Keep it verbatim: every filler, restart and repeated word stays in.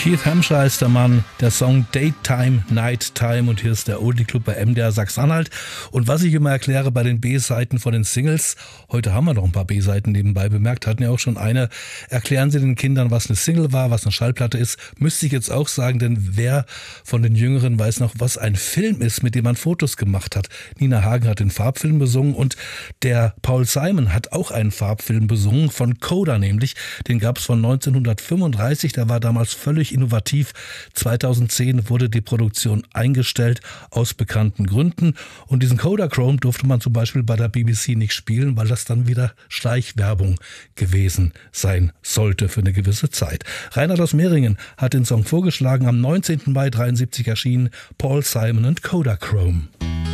Keith Hampshire ist der Mann, der Song Daytime, Nighttime, und hier ist der Oldie Club bei M D R Sachsen-Anhalt. Und was ich immer erkläre bei den B-Seiten von den Singles, heute haben wir noch ein paar B-Seiten nebenbei bemerkt, hatten ja auch schon eine, erklären Sie den Kindern, was eine Single war, was eine Schallplatte ist, müsste ich jetzt auch sagen, denn wer von den Jüngeren weiß noch, was ein Film ist, mit dem man Fotos gemacht hat. Nina Hagen hat den Farbfilm besungen und der Paul Simon hat auch einen Farbfilm besungen, von Coda nämlich, den gab es von neunzehnhundertfünfunddreißig, der war damals völlig innovativ. zweitausendzehn wurde die Produktion eingestellt aus bekannten Gründen und diesen Kodachrome durfte man zum Beispiel bei der B B C nicht spielen, weil das dann wieder Schleichwerbung gewesen sein sollte für eine gewisse Zeit. Reinhard aus Mehringen hat den Song vorgeschlagen, am neunzehnten Mai dreiundsiebzig erschienen, Paul Simon und Kodachrome.